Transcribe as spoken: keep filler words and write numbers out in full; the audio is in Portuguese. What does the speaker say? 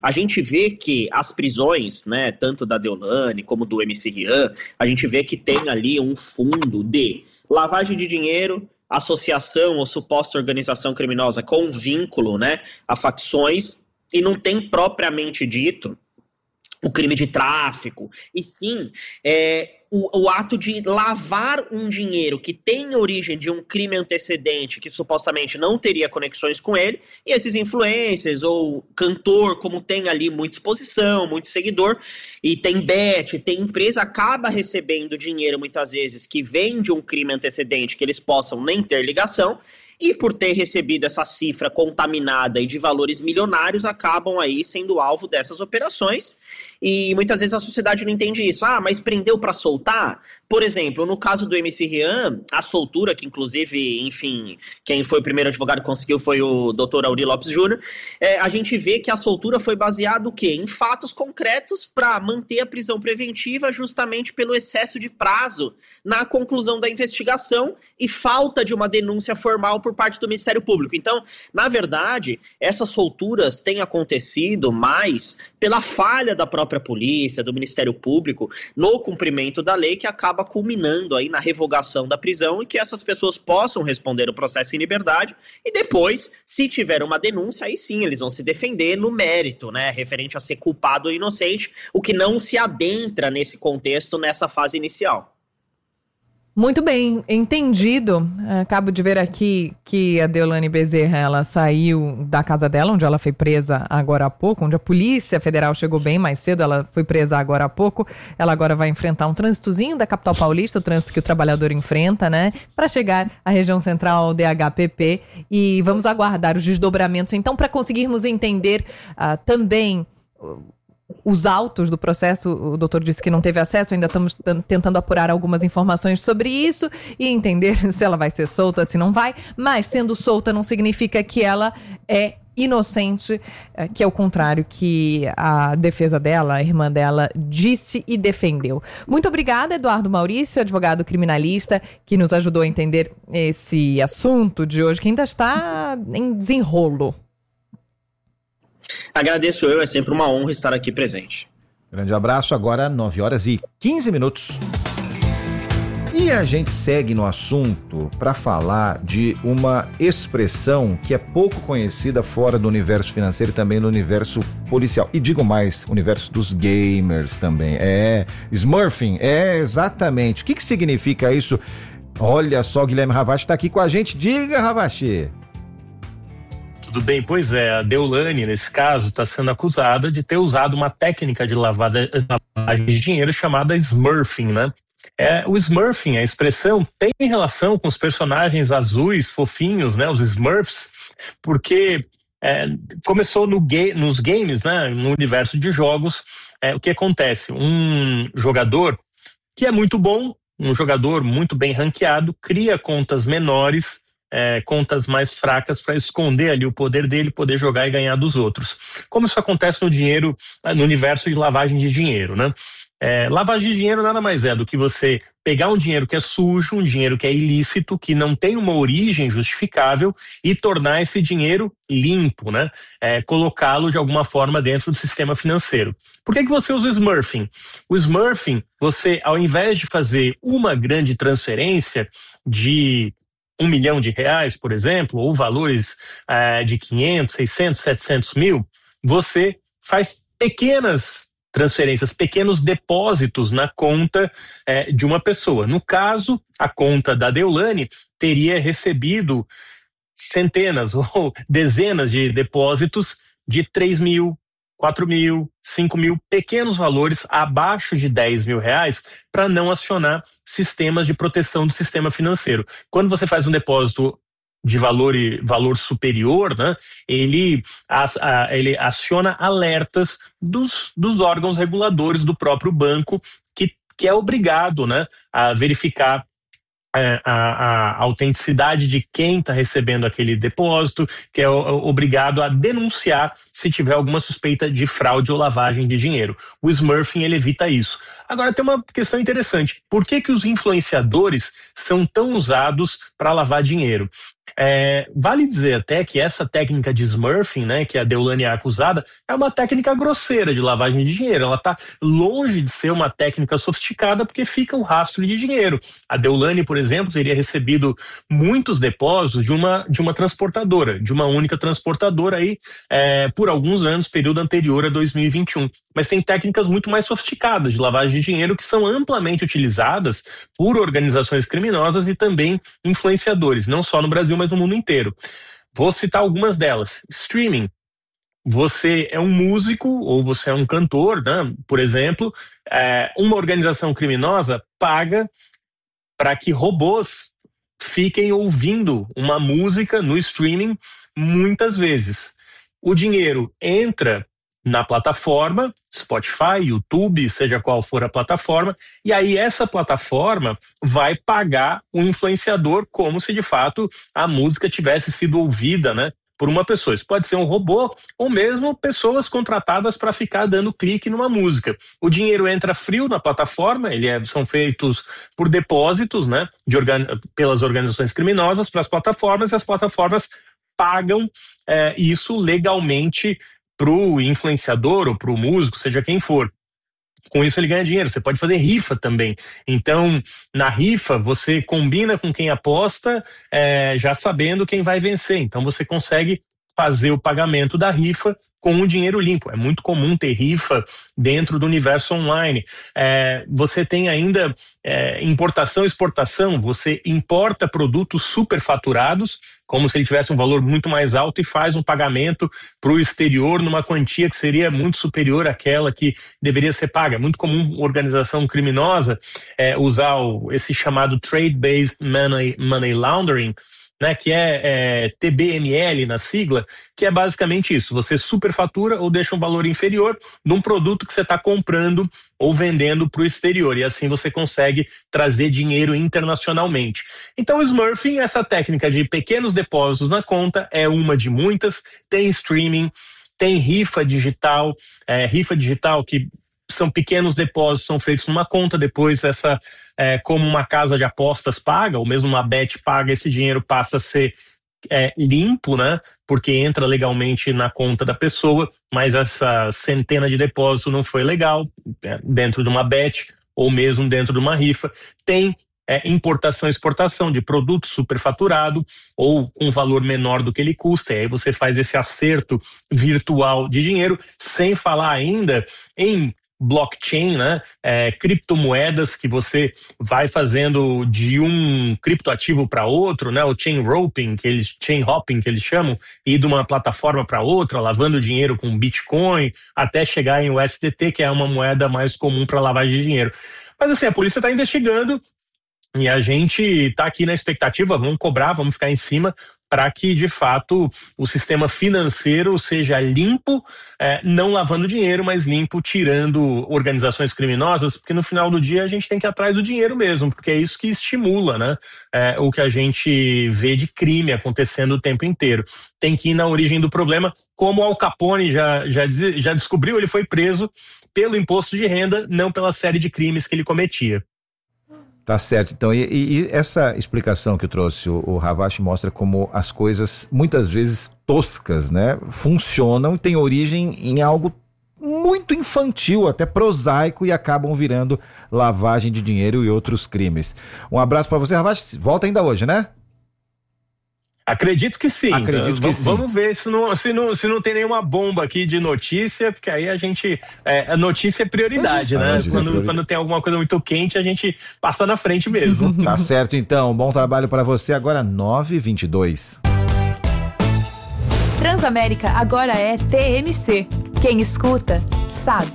a gente vê que as prisões, né, tanto da Deolane como do M C Rian, a gente vê que tem ali um fundo de lavagem de dinheiro, associação ou suposta organização criminosa com vínculo, né, a facções, e não tem propriamente dito o crime de tráfico, e sim é, o, o ato de lavar um dinheiro que tem origem de um crime antecedente que supostamente não teria conexões com ele, e esses influencers ou cantor, como tem ali muita exposição, muito seguidor, e tem bet, tem empresa, acaba recebendo dinheiro muitas vezes que vem de um crime antecedente que eles possam nem ter ligação, e por ter recebido essa cifra contaminada e de valores milionários, acabam aí sendo alvo dessas operações. E muitas vezes a sociedade não entende isso. Ah, mas prendeu para soltar? Por exemplo, no caso do M C Rian, a soltura, que inclusive, enfim, quem foi o primeiro advogado que conseguiu foi o doutor Auri Lopes Júnior, é, a gente vê que a soltura foi baseada o quê? Em fatos concretos para manter a prisão preventiva justamente pelo excesso de prazo na conclusão da investigação e falta de uma denúncia formal por parte do Ministério Público. Então, na verdade, essas solturas têm acontecido mais pela falha da própria polícia, do Ministério Público, no cumprimento da lei, que acaba culminando aí na revogação da prisão e que essas pessoas possam responder o processo em liberdade e depois, se tiver uma denúncia, aí sim eles vão se defender no mérito, né, referente a ser culpado ou inocente, o que não se adentra nesse contexto, nessa fase inicial. Muito bem, entendido. Acabo de ver aqui que a Deolane Bezerra, ela saiu da casa dela, onde ela foi presa agora há pouco, onde a Polícia Federal chegou bem mais cedo, ela foi presa agora há pouco. Ela agora vai enfrentar um trânsitozinho da capital paulista, o trânsito que o trabalhador enfrenta, né, para chegar à região central D H P P. E vamos aguardar os desdobramentos, então, para conseguirmos entender uh, também os autos do processo. O doutor disse que não teve acesso, ainda estamos t- tentando apurar algumas informações sobre isso e entender se ela vai ser solta, se não vai, mas sendo solta não significa que ela é inocente, que é o contrário que a defesa dela, a irmã dela, disse e defendeu. Muito obrigada, Eduardo Maurício, advogado criminalista, que nos ajudou a entender esse assunto de hoje, que ainda está em desenrolo. Agradeço eu, é sempre uma honra estar aqui presente. Grande abraço, agora nove horas e quinze minutos. E a gente segue no assunto para falar de uma expressão que é pouco conhecida fora do universo financeiro e também no universo policial. E digo mais, universo dos gamers também. É, smurfing, é exatamente. O que, que significa isso? Olha só, Guilherme Ravache está aqui com a gente. Diga, Ravache. Tudo bem, pois é, a Deolane, nesse caso, está sendo acusada de ter usado uma técnica de lavada, lavagem de dinheiro chamada smurfing, né? É, o smurfing, a expressão, tem relação com os personagens azuis, fofinhos, né? Os Smurfs, porque é, começou no ga- nos games, né? No universo de jogos, é, o que acontece? Um jogador que é muito bom, um jogador muito bem ranqueado, cria contas menores, É, contas mais fracas para esconder ali o poder dele, poder jogar e ganhar dos outros. Como isso acontece no dinheiro, no universo de lavagem de dinheiro, né? É, lavagem de dinheiro nada mais é do que você pegar um dinheiro que é sujo, um dinheiro que é ilícito, que não tem uma origem justificável e tornar esse dinheiro limpo, né? É, colocá-lo de alguma forma dentro do sistema financeiro. Por que que você usa o smurfing? O smurfing, você, ao invés de fazer uma grande transferência de um milhão de reais, por exemplo, ou valores eh, de quinhentos, seiscentos, setecentos mil, você faz pequenas transferências, pequenos depósitos na conta eh, de uma pessoa. No caso, a conta da Deolane teria recebido centenas ou dezenas de depósitos de três mil, quatro mil, cinco mil, pequenos valores abaixo de dez mil reais para não acionar sistemas de proteção do sistema financeiro. Quando você faz um depósito de valor, valor superior, né, ele, ele aciona alertas dos, dos órgãos reguladores do próprio banco, que, que é obrigado, né, a verificar É, a, a autenticidade de quem está recebendo aquele depósito, que é o, obrigado a denunciar se tiver alguma suspeita de fraude ou lavagem de dinheiro. O smurfing, ele evita isso. Agora tem uma questão interessante. Por que que os influenciadores são tão usados para lavar dinheiro? É, vale dizer até que essa técnica de smurfing, né, que a Deolane é acusada, é uma técnica grosseira de lavagem de dinheiro. Ela está longe de ser uma técnica sofisticada porque fica um rastro de dinheiro. A Deolane, por exemplo, teria recebido muitos depósitos de uma, de uma transportadora, de uma única transportadora aí, é, por alguns anos, período anterior a dois mil e vinte e um. Mas tem técnicas muito mais sofisticadas de lavagem de dinheiro que são amplamente utilizadas por organizações criminosas e também influenciadores, não só no Brasil, mas no mundo inteiro. Vou citar algumas delas. Streaming. Você é um músico ou você é um cantor, né? Por exemplo, é, uma organização criminosa paga para que robôs fiquem ouvindo uma música no streaming muitas vezes. O dinheiro entra na plataforma, Spotify, YouTube, seja qual for a plataforma, e aí essa plataforma vai pagar o influenciador como se de fato a música tivesse sido ouvida, né, por uma pessoa. Isso pode ser um robô ou mesmo pessoas contratadas para ficar dando clique numa música. O dinheiro entra frio na plataforma, ele é, são feitos por depósitos, né, de organ, pelas organizações criminosas para as plataformas, e as plataformas pagam é, isso legalmente para o influenciador ou para o músico, seja quem for. Com isso ele ganha dinheiro. Você pode fazer rifa também. Então, na rifa, você combina com quem aposta, é, já sabendo quem vai vencer. Então, você consegue fazer o pagamento da rifa com o dinheiro limpo. É muito comum ter rifa dentro do universo online. É, você tem ainda é, importação e exportação. Você importa produtos superfaturados, como se ele tivesse um valor muito mais alto, e faz um pagamento para o exterior numa quantia que seria muito superior àquela que deveria ser paga. É muito comum organização criminosa é, usar o, esse chamado Trade-Based Money, money Laundering, né, que é, é T B M L na sigla, que é basicamente isso. Você superfatura ou deixa um valor inferior de um produto que você está comprando ou vendendo para o exterior, e assim você consegue trazer dinheiro internacionalmente. Então o smurfing, essa técnica de pequenos depósitos na conta, é uma de muitas. Tem streaming, tem rifa digital, é, rifa digital que são pequenos depósitos, são feitos numa conta, depois essa, é, como uma casa de apostas paga, ou mesmo uma bet paga, esse dinheiro passa a ser é, limpo, né? Porque entra legalmente na conta da pessoa, mas essa centena de depósitos não foi legal, é, dentro de uma bet, ou mesmo dentro de uma rifa. Tem é, importação e exportação de produto superfaturado, ou com um valor menor do que ele custa, e aí você faz esse acerto virtual de dinheiro, sem falar ainda em blockchain, né? É, criptomoedas que você vai fazendo de um criptoativo para outro, né? O chain roping, que eles, chain hopping que eles chamam, ir de uma plataforma para outra, lavando dinheiro com Bitcoin, até chegar em U S D T, que é uma moeda mais comum para lavagem de dinheiro. Mas assim, a polícia está investigando e a gente está aqui na expectativa, vamos cobrar, vamos ficar em cima, para que, de fato, o sistema financeiro seja limpo, é, não lavando dinheiro, mas limpo tirando organizações criminosas, porque no final do dia a gente tem que ir atrás do dinheiro mesmo, porque é isso que estimula, né, é, o que a gente vê de crime acontecendo o tempo inteiro. Tem que ir na origem do problema, como Al Capone já, já, já descobriu, ele foi preso pelo imposto de renda, não pela série de crimes que ele cometia. Tá certo, então, e, e essa explicação que eu trouxe, o, o Ravache mostra como as coisas, muitas vezes toscas, né, funcionam e têm origem em algo muito infantil, até prosaico, e acabam virando lavagem de dinheiro e outros crimes. Um abraço para você, Ravache, volta ainda hoje, né? Acredito que sim. Acredito que v- sim. Vamos ver se não, se, não, se não tem nenhuma bomba aqui de notícia, porque aí a gente... É, a notícia é prioridade, a né? notícia é Quando, prioridade. quando tem alguma coisa muito quente, a gente passa na frente mesmo. Tá certo, então. Bom trabalho para você. Agora nove e vinte e dois. Transamérica agora é T M C. Quem escuta, sabe.